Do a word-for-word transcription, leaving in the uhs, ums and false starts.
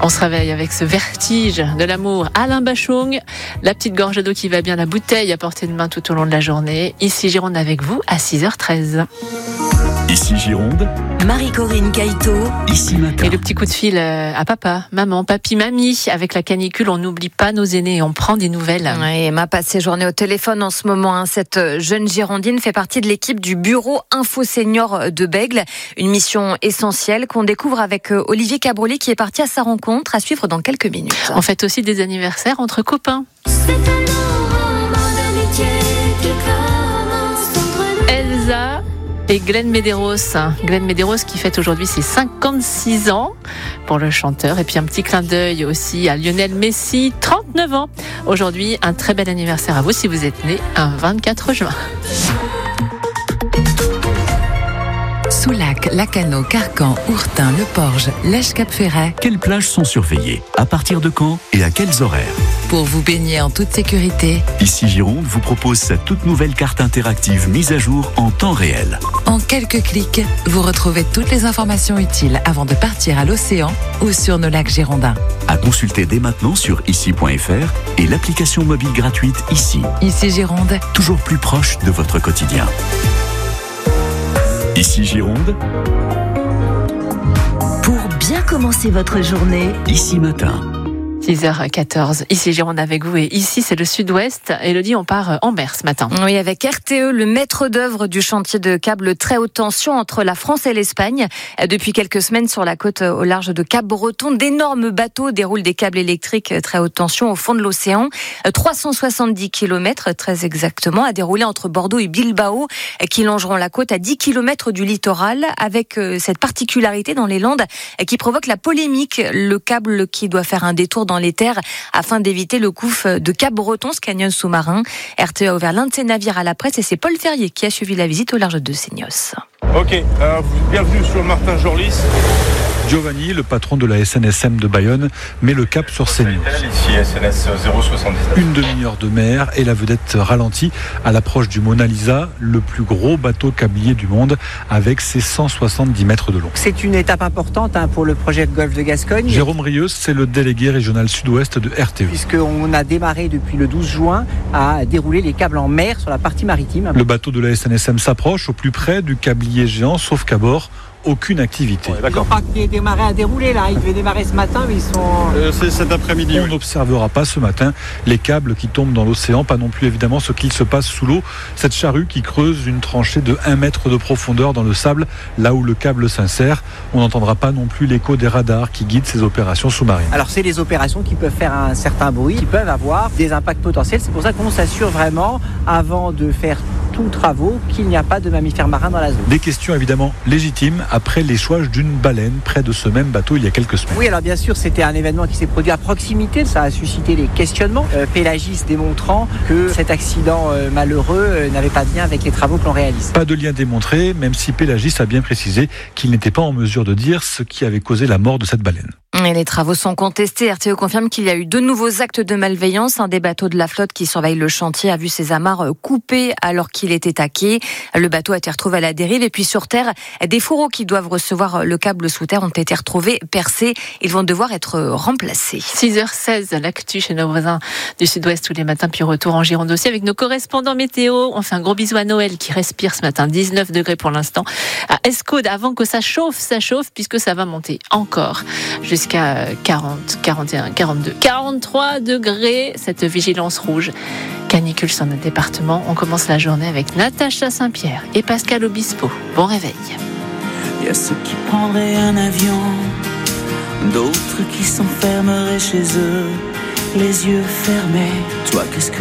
On se réveille avec ce vertige de l'amour. Alain Bachung, la petite gorge d'eau qui va bien, la bouteille à portée de main tout au long de la journée. Ici Gironde avec vous à six heures treize. Ici Gironde, Marie-Corinne Caïto. Ici Matin. Et le petit coup de fil à papa, maman, papy, mamie. Avec la canicule, on n'oublie pas nos aînés et on prend des nouvelles. Ouais, Emma passe ses journées au téléphone en ce moment. Hein. Cette jeune Girondine fait partie de l'équipe du bureau Info Senior de Bègles. Une mission essentielle qu'on découvre avec Olivier Cabroli qui est parti à sa rencontre, à suivre dans quelques minutes. On fête aussi des anniversaires entre copains. Elsa et Glenn Medeiros. Glenn Medeiros qui fête aujourd'hui ses cinquante-six ans pour le chanteur. Et puis un petit clin d'œil aussi à Lionel Messi, trente-neuf ans. Aujourd'hui, un très bel anniversaire à vous si vous êtes né un vingt-quatre juin. Soulac, Lacano, Carcan, Ourtin, Le Porge, Lège-Cap-Ferret. Quelles plages sont surveillées? À partir de quand et à quels horaires? Pour vous baigner en toute sécurité, Ici Gironde vous propose sa toute nouvelle carte interactive mise à jour en temps réel. en quelques clics, vous retrouvez toutes les informations utiles avant de partir à l'océan ou sur nos lacs girondins. À consulter dès maintenant sur ici point f r et l'application mobile gratuite Ici, Ici Gironde, toujours plus proche de votre quotidien. Ici Gironde, Pour bien commencer votre journée, Ici Matin. six heures quatorze, ici Gironde avec vous et ici c'est le sud-ouest. Élodie, on part en mer ce matin. oui, avec R T E, le maître d'œuvre du chantier de câbles très haute tension entre la France et l'Espagne. Depuis quelques semaines, sur la côte au large de Cap-Breton, d'énormes bateaux déroulent des câbles électriques très haute tension au fond de l'océan. trois cent soixante-dix kilomètres, très exactement, à dérouler entre Bordeaux et Bilbao, qui longeront la côte à dix kilomètres du littoral, avec cette particularité dans les Landes qui provoque la polémique. Le câble qui doit faire un détour dans les terres afin d'éviter le gouffre de Cap-Breton, ce canyon sous-marin. R T E a ouvert l'un de ses navires à la presse et c'est Paul Ferrier qui a suivi la visite au large de Seignos. Ok, alors bienvenue sur le Martin Jorlis. Giovanni, le patron de la S N S M de Bayonne, met le cap sur Seignos. Ici S N S zéro soixante-dix-neuf. Une demi-heure de mer et la vedette ralentit à l'approche du Mona Lisa, le plus gros bateau câblier du monde avec ses cent soixante-dix mètres de long. C'est une étape importante hein, pour le projet de Golfe de Gascogne. Jérôme Rieus, c'est le délégué régional sud-ouest de R T E. Puisqu'on a démarré depuis le douze juin à dérouler les câbles en mer sur la partie maritime. Le bateau de la S N S M s'approche au plus près du câblier géant, sauf qu'à bord, aucune activité. Ils n'ont pas démarré à dérouler là, ils devaient démarrer ce matin mais ils sont... Euh, c'est cet après-midi. On Oui. n'observera pas ce matin les câbles qui tombent dans l'océan, pas non plus évidemment ce qu'il se passe sous l'eau. Cette charrue qui creuse une tranchée de un mètre de profondeur dans le sable, là où le câble s'insère. On n'entendra pas non plus l'écho des radars qui guident ces opérations sous-marines. Alors c'est des opérations qui peuvent faire un certain bruit, qui peuvent avoir des impacts potentiels. C'est pour ça qu'on s'assure vraiment, avant de faire tous travaux, qu'il n'y a pas de mammifères marins dans la zone. Des questions évidemment légitimes après l'échouage d'une baleine près de ce même bateau il y a quelques semaines. Oui, alors bien sûr, c'était un événement qui s'est produit à proximité, ça a suscité des questionnements. Euh, Pélagis démontrant que cet accident euh, malheureux euh, n'avait pas de lien avec les travaux que l'on réalise. Pas de lien démontré, même si Pélagis a bien précisé qu'il n'était pas en mesure de dire ce qui avait causé la mort de cette baleine. Et les travaux sont contestés. R T E confirme qu'il y a eu de nouveaux actes de malveillance. Un des bateaux de la flotte qui surveille le chantier a vu ses amarres coupées alors qu'il était à quai. Le bateau a été retrouvé à la dérive. Et puis sur terre, des fourreaux qui doivent recevoir le câble sous terre ont été retrouvés, percés. Ils vont devoir être remplacés. six heures seize, l'actu chez nos voisins du sud-ouest tous les matins, puis retour en Gironde aussi avec nos correspondants météo. On fait un gros bisou à Noël qui respire ce matin, dix-neuf degrés pour l'instant. À Escaude, avant que ça chauffe, ça chauffe, puisque ça va monter encore jusqu'à quarante, quarante et un, quarante-deux, quarante-trois degrés. Cette vigilance rouge canicule sur notre département. On commence la journée avec Natacha Saint-Pierre et Pascal Obispo. Bon réveil. Il y a ceux qui prendraient un avion, d'autres qui s'enfermeraient chez eux, les yeux fermés. Toi, qu'est-ce que tu fais ?